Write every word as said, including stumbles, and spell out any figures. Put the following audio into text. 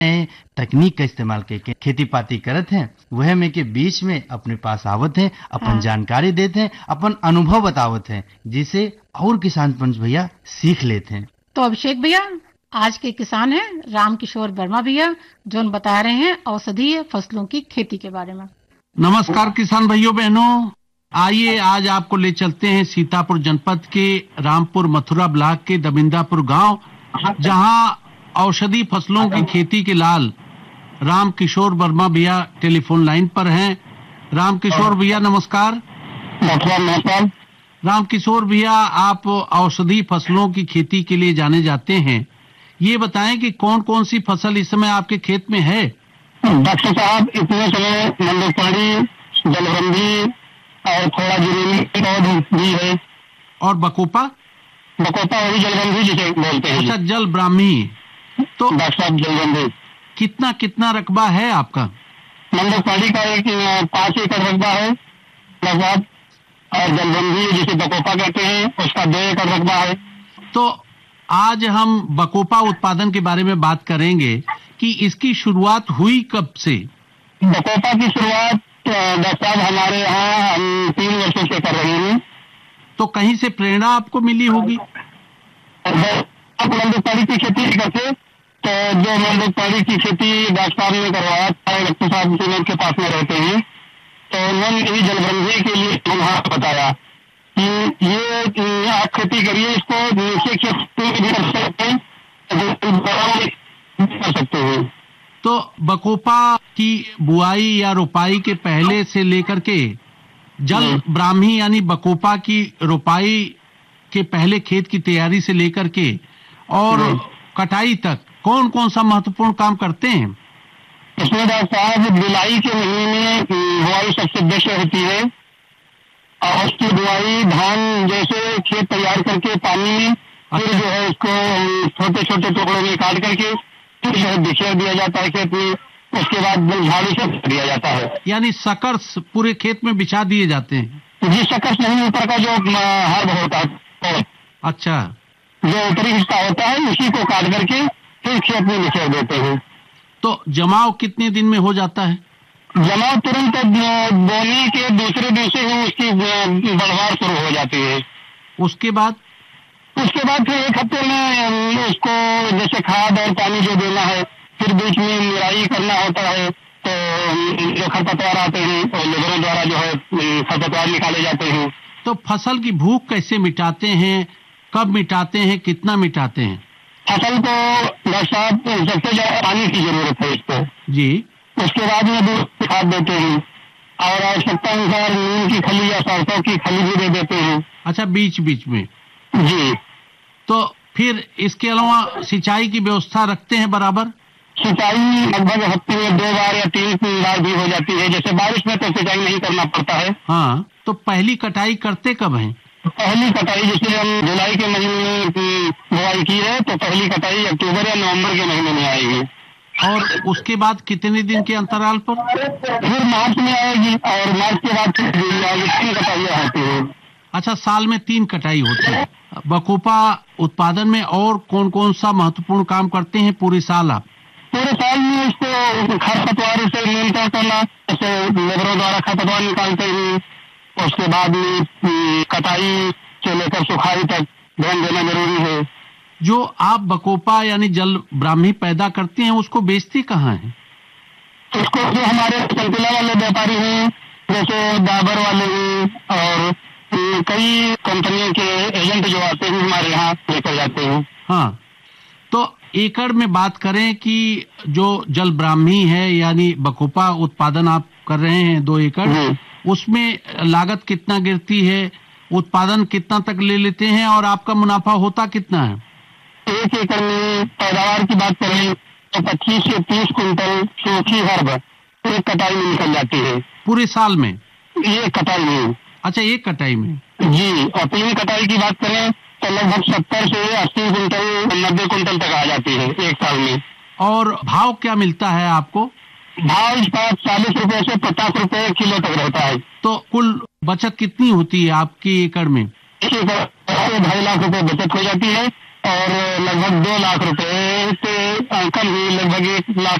तकनीक का इस्तेमाल करके खेती पाती करत हैं, वह में के बीच में अपने पास आवत हैं, अपन हाँ। जानकारी देते हैं, अपन अनुभव बतावत हैं, जिसे और किसान पंच भैया सीख लेते हैं। तो अभिषेक भैया, आज के किसान हैं राम किशोर वर्मा भैया, जो बता रहे हैं औषधीय फसलों की खेती के बारे में। नमस्कार किसान भाइयों बहनों, आइए आज आपको ले चलते हैं सीतापुर जनपद के रामपुर मथुरा ब्लॉक के दबिंदापुर गांव, जहां औषधि फसलों की खेती के लाल राम किशोर वर्मा भैया टेलीफोन लाइन पर हैं। राम किशोर भैया नमस्कार। नमस्कार। राम किशोर भैया, आप औषधि फसलों की खेती के लिए जाने जाते हैं, ये बताएं कि कौन कौन सी फसल इस समय आपके खेत में है? डॉक्टर साहब, इतने समय मंडोपाड़ी, जलबंदी और थोड़ा गिरी और भी है। और बकोपा? बकोपा और जलबंदी जिसे बोलते हैं। अच्छा, जल ब्राह्मी। तो डॉक्टर साहब, जलबंदी कितना कितना रकबा है आपका? मंडोपाड़ी का एक पाँच एकड़ रकबा है लगभग, और जलबंदी जिसे बकोपा कहते हैं उसका दो एकड़ रकबा है। तो आज हम बकोपा उत्पादन के बारे में बात करेंगे कि इसकी शुरुआत हुई कब से? बकोपा की शुरुआत डॉक्टर साहब हमारे यहाँ हम तीन वर्षों से कर रहे हैं। तो कहीं से प्रेरणा आपको मिली होगी? मंडोपाड़ी की खेती करते, तो जो मंडोपाड़ी की खेती डॉक्टर साहब ने करवाया था, डॉक्टर साहब सीमेंट के पास में रहते हैं, तो उन्होंने भी जलबंदी के लिए वहाँ बताया कि ये आप खेती करिए, इसको नीचे खेती भी कर सकते हैं, कर सकते हैं। तो बकोपा की बुआई या रोपाई के पहले से लेकर के जल ब्राह्मी यानी बकोपा की रोपाई के पहले खेत की तैयारी से लेकर के और कटाई तक कौन कौन सा महत्वपूर्ण काम करते हैं? इसमें डॉक्टर साहब जुलाई के महीने में बुआई सबसे बेस्ट होती है, और उसकी बुआई धान जैसे खेत तैयार करके पानी में फिर जो है उसको छोटे छोटे टुकड़ों में काट करके फिर जो है बिखेर दिया जाता है खेत में, उसके बाद झाड़ू से दिया जाता है। यानी सकर्स पूरे खेत में बिछा दिए जाते हैं? जी, सकर्स नहीं, ऊपर का जो हर्ब होता है, अच्छा, जो ऊपरी हिस्सा होता है उसी को काट करके फिर खेत में बिखेर देते हैं। तो जमाव कितने दिन में हो जाता है? जमाव तुरंत बोने के दूसरे दिन से ही उसकी बढ़वार शुरू हो जाती है। उसके बाद उसके बाद फिर एक हफ्ते में उसको जैसे खाद और पानी जो देना है, फिर बीच में निराई करना होता है, तो जो खरपतवार आते हैं और लेबरों द्वारा जो है खरपतवार निकाले जाते हैं। तो फसल की भूख कैसे मिटाते हैं, कब मिटाते हैं, कितना मिटाते हैं? फसल को डॉक्टर साहब सबसे ज्यादा पानी की जरूरत है इसको जी। उसके बाद में दूध खाद देते हैं, और आवश्यकता अनुसार नीम की खली या सरसों की खली भी दे देते हैं। अच्छा, बीच बीच में? जी। तो फिर इसके अलावा सिंचाई की व्यवस्था रखते हैं बराबर? सिंचाई लगभग हफ्ते में दो बार या तीन तीन बार भी हो जाती है, जैसे बारिश में तो सिंचाई नहीं करना पड़ता है। हाँ, तो पहली कटाई करते कब है? पहली कटाई जैसे हम जुलाई के महीने में बुआई की है, तो पहली कटाई अक्टूबर या नवंबर के महीने में आएगी। और उसके बाद कितने दिन के अंतराल पर? फिर मार्च में आएगी, और मार्च के बाद फिर तीन कटाइयाँ होती है। अच्छा, साल में तीन कटाई होती है। बकोपा उत्पादन में और कौन कौन सा महत्वपूर्ण काम करते हैं पूरे साल आप? पूरे साल में इसको खरपतवार से नियंत्रण करना, जैसे लेबरों द्वारा खरपतवार निकालते हैं, उसके बाद में कटाई से लेकर सुखाई तक ध्यान देना जरूरी है। जो आप बकोपा यानी जल ब्राह्मी पैदा करते हैं, उसको बेचते कहाँ हैं? उसको जो हमारे संतुला वाले व्यापारी हैं, जैसे डाबर वाले हैं, और कई कंपनियों के एजेंट जो आते हैं हमारे यहाँ लेकर जाते हैं। हाँ, तो एकड़ में बात करें कि जो जल ब्राह्मी है यानी बकोपा उत्पादन आप कर रहे हैं दो एकड़, उसमें लागत कितना गिरती है, उत्पादन कितना तक ले लेते हैं और आपका मुनाफा होता कितना है? एक एकड़ में पैदावार की बात करें तो पच्चीस से तीस कुंटल सूखी हर्ब एक कटाई में निकल जाती है। पूरे साल में? एक कटाई में। अच्छा, एक कटाई में? जी। और तीन कटाई की बात करें तो लगभग सत्तर से अस्सी कुंटल नब्बे कुंटल तक आ जाती है एक साल में। और भाव क्या मिलता है आपको? भाव इस बार चालीस रुपए से पचास रुपए किलो तक रहता है। तो कुल बचत कितनी होती है आपकी एकड़ में? एक एकड़ ढाई लाख रुपए बचत हो जाती है, और लगभग दो लाख रुपए से अ, कल हुई लगभग एक लाख